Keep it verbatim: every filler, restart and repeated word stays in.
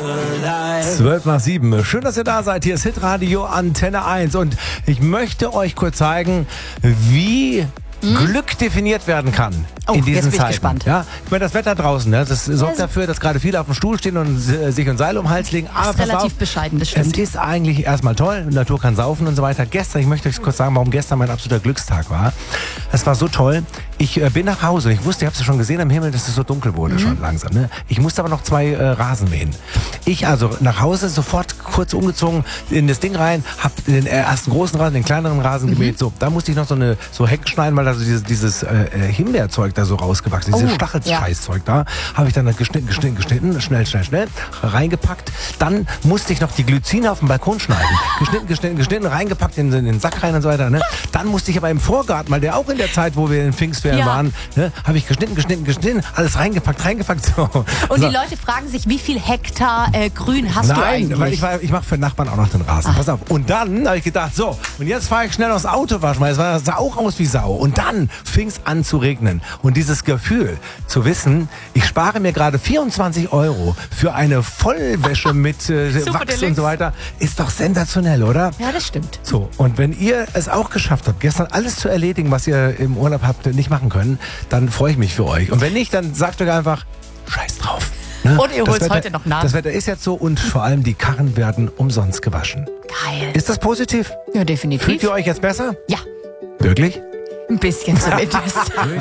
Zwölf nach sieben. Schön, dass ihr da seid. Hier ist Hitradio Antenne eins. Und ich möchte euch kurz zeigen, wie hm? Glück definiert werden kann. Oh, in diesen jetzt bin ich Zeiten. gespannt. Ja, ich meine, das Wetter draußen, ne, das sorgt dafür, dass gerade viele auf dem Stuhl stehen und sich ein Seil um den Hals legen. Das ist relativ bescheiden, das stimmt. Es ist eigentlich erstmal toll, die Natur kann saufen und so weiter. Gestern, ich möchte euch kurz sagen, warum gestern mein absoluter Glückstag war. Es war so toll. Ich äh, bin nach Hause und ich wusste, ihr habt es ja schon gesehen am Himmel, dass es so dunkel wurde mhm. schon langsam. Ne? Ich musste aber noch zwei äh, Rasen mähen. Ich also nach Hause, sofort kurz umgezogen in das Ding rein, hab den ersten großen Rasen, den kleineren Rasen mhm. gemäht. So, da musste ich noch so eine so Hecken schneiden, weil da so dieses, dieses äh, Himbeerzeug da so rausgewachsen ist. Dieses oh, Stachelscheißzeug ja. da. Habe ich dann geschnitten, geschnitten, geschnitten, schnell, schnell, schnell, reingepackt. Dann musste ich noch die Glycine auf dem Balkon schneiden. geschnitten, geschnitten, geschnitten, reingepackt in, in den Sack rein und so weiter. Ne? Dann musste ich aber im Vorgarten, weil der auch in der Zeit, wo wir in Pfingstferien ja. waren, ne, habe ich geschnitten, geschnitten, geschnitten, alles reingepackt, reingepackt. So. Und so. die Leute fragen sich, wie viel Hektar äh, Grün hast Nein, du eigentlich? Nein, weil ich, war, ich mache für den Nachbarn auch noch den Rasen. Ach. Pass auf. Und dann habe ich gedacht, so, und jetzt fahre ich schnell aufs Auto waschen, weil es war, sah auch aus wie Sau. Und dann fing es an zu regnen. Und dieses Gefühl zu wissen, ich spare mir gerade vierundzwanzig Euro für eine Vollwäsche mit äh, Wachs Deluxe. Und so weiter, ist doch sensationell, oder? Ja, das stimmt. So, und wenn ihr es auch geschafft habt, gestern alles zu erledigen, was ihr im Urlaub habt nicht machen können, dann freue ich mich für euch. Und wenn nicht, dann sagt euch einfach, scheiß drauf. Ne? Und ihr holt es heute noch nach. Das Wetter ist jetzt so und vor allem die Karren werden umsonst gewaschen. Geil. Ist das positiv? Ja, definitiv. Fühlt ihr euch jetzt besser? Ja. Wirklich? Ein bisschen zumindest.